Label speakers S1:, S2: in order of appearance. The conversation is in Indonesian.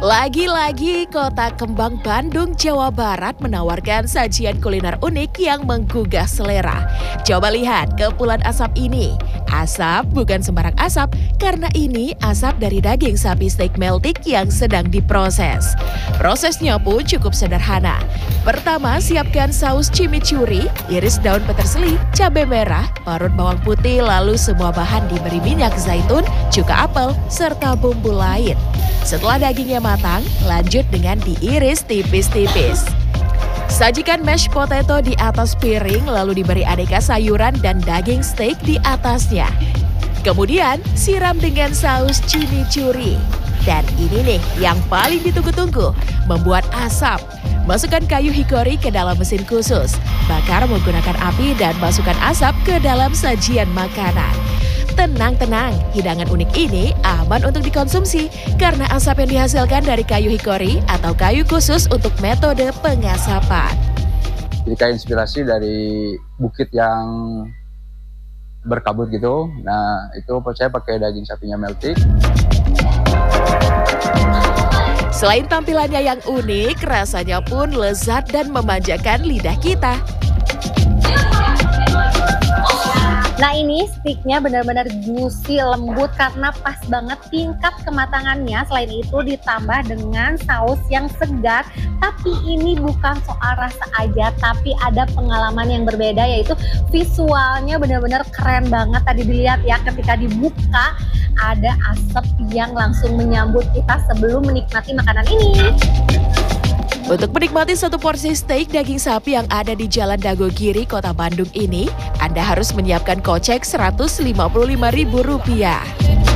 S1: Lagi-lagi Kota Kembang Bandung, Jawa Barat menawarkan sajian kuliner unik yang menggugah selera. Coba lihat kepulan asap ini. Asap bukan sembarang asap, karena ini asap dari daging sapi steak meltik yang sedang diproses. Prosesnya pun cukup sederhana. Pertama, siapkan saus chimichurri, iris daun peterseli, cabai merah, parut bawang putih, lalu semua bahan diberi minyak zaitun, cuka apel, serta bumbu lain. Setelah dagingnya matang, lanjut dengan diiris tipis-tipis. Sajikan mashed potato di atas piring, lalu diberi aneka sayuran dan daging steak di atasnya. Kemudian, siram dengan saus chimichurri. Dan ini nih yang paling ditunggu-tunggu, membuat asap. Masukkan kayu hikori ke dalam mesin khusus. Bakar menggunakan api dan masukkan asap ke dalam sajian makanan. Tenang-tenang, hidangan unik ini aman untuk dikonsumsi karena asap yang dihasilkan dari kayu hikori atau kayu khusus untuk metode pengasapan.
S2: Jadi kayak inspirasi dari bukit yang berkabut gitu. Nah, itu saya pakai daging sapinya meltik.
S1: Selain tampilannya yang unik, rasanya pun lezat dan memanjakan lidah kita.
S3: Nah ini steaknya benar-benar juicy, lembut karena pas banget tingkat kematangannya. Selain itu ditambah dengan saus yang segar. Tapi ini bukan soal rasa aja, tapi ada pengalaman yang berbeda, yaitu visualnya benar-benar keren banget. Tadi dilihat ya, ketika dibuka ada asap yang langsung menyambut kita sebelum menikmati makanan ini.
S1: Untuk menikmati satu porsi steak daging sapi yang ada di Jalan Dagogiri, Kota Bandung ini, Anda harus menyiapkan kocek Rp155.000.